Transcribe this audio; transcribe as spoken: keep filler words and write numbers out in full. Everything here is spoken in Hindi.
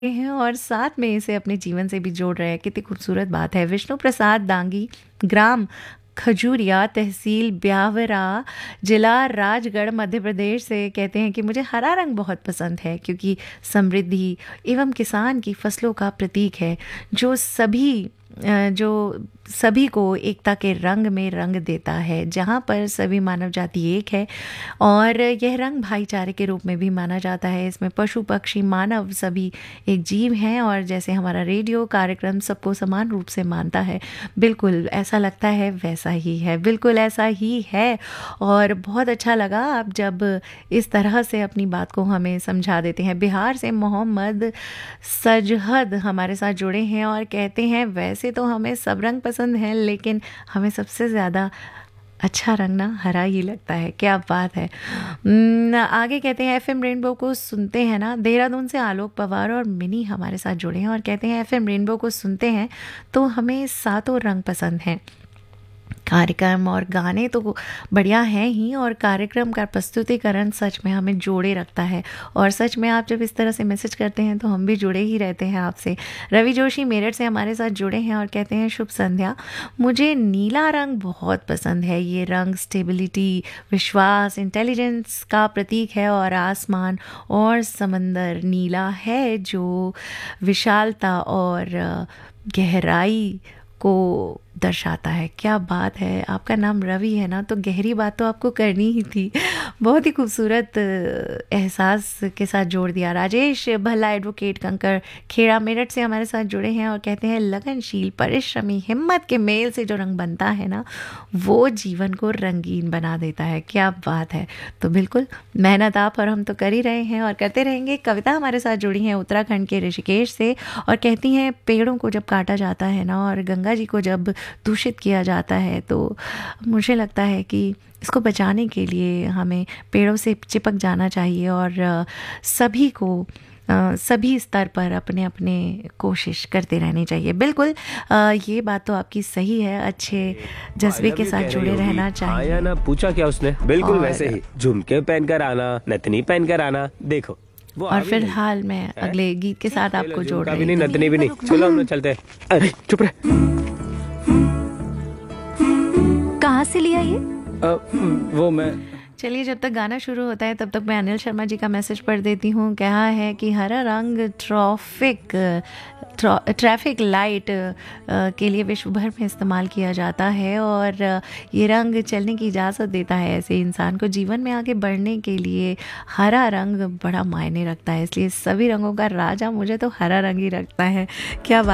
हैं और साथ में इसे अपने जीवन से भी जोड़ रहे हैं। कितनी खूबसूरत बात है। विष्णु प्रसाद दांगी, ग्राम खजूरिया, तहसील ब्यावरा, जिला राजगढ़, मध्य प्रदेश से कहते हैं कि मुझे हरा रंग बहुत पसंद है क्योंकि समृद्धि एवं किसान की फसलों का प्रतीक है, जो सभी जो सभी को एकता के रंग में रंग देता है, जहाँ पर सभी मानव जाति एक है और यह रंग भाईचारे के रूप में भी माना जाता है। इसमें पशु पक्षी मानव सभी एक जीव हैं और जैसे हमारा रेडियो कार्यक्रम सबको समान रूप से मानता है, बिल्कुल ऐसा लगता है वैसा ही है, बिल्कुल ऐसा ही है। और बहुत अच्छा लगा आप जब इस तरह से अपनी बात को हमें समझा देते हैं। बिहार से मोहम्मद सजहद हमारे साथ जुड़े हैं और कहते हैं वैसे तो हमें सब रंग पसंद है लेकिन हमें सबसे ज़्यादा अच्छा रंग ना हरा ही लगता है। क्या बात है। न, आगे कहते हैं एफएम रेनबो को सुनते हैं ना। देहरादून से आलोक पवार और मिनी हमारे साथ जुड़े हैं और कहते हैं एफएम रेनबो को सुनते हैं तो हमें सातों रंग पसंद हैं। कार्यक्रम और गाने तो बढ़िया हैं ही और कार्यक्रम का प्रस्तुतिकरण सच में हमें जोड़े रखता है और सच में आप जब इस तरह से मैसेज करते हैं तो हम भी जुड़े ही रहते हैं आपसे। रवि जोशी मेरठ से हमारे साथ जुड़े हैं और कहते हैं शुभ संध्या, मुझे नीला रंग बहुत पसंद है। ये रंग स्टेबिलिटी, विश्वास, इंटेलिजेंस का प्रतीक है और आसमान और समंदर नीला है जो विशालता और गहराई को दर्शाता है। क्या बात है। आपका नाम रवि है ना, तो गहरी बात तो आपको करनी ही थी। बहुत ही खूबसूरत एहसास के साथ जोड़ दिया। राजेश भल्ला एडवोकेट कंकर खेड़ा मेरठ से हमारे साथ जुड़े हैं और कहते हैं लगनशील, परिश्रमी, हिम्मत के मेल से जो रंग बनता है ना वो जीवन को रंगीन बना देता है। क्या बात है। तो बिल्कुल मेहनत आप और हम तो कर ही रहे हैं और करते रहेंगे। कविता हमारे साथ जुड़ी हैं उत्तराखंड के ऋषिकेश से और कहती हैं पेड़ों को जब काटा जाता है ना और गंगा जी को जब दूषित किया जाता है तो मुझे लगता है कि इसको बचाने के लिए हमें पेड़ों से चिपक जाना चाहिए और सभी को सभी स्तर पर अपने अपने कोशिश करते रहनी चाहिए। बिल्कुल ये बात तो आपकी सही है। अच्छे जज्बे के साथ जुड़े रहना चाहिए। आया ना पूछा क्या उसने, बिल्कुल वैसे ही झुमके पहनकर आना, नथनी पहनकर आना। देखो और फिलहाल मैं अगले गीत के साथ आपको जोड़ रही हूँ। नथनी भी नहीं, चलो हम लोग चलते हैं। अरे चुप रहे। कहाँ से लिया ये? आ, वो मैं चलिए जब तक गाना शुरू होता है तब तक मैं अनिल शर्मा जी का मैसेज पढ़ देती हूँ। कहा है कि हरा रंग ट्रैफिक ट्रैफिक लाइट के लिए विश्व भर में इस्तेमाल किया जाता है और ये रंग चलने की इजाज़त देता है ऐसे इंसान को जीवन में आगे बढ़ने के लिए। हरा रंग बड़ा मायने रखता है, इसलिए सभी रंगों का राजा मुझे तो हरा रंग ही रखता है। क्या बात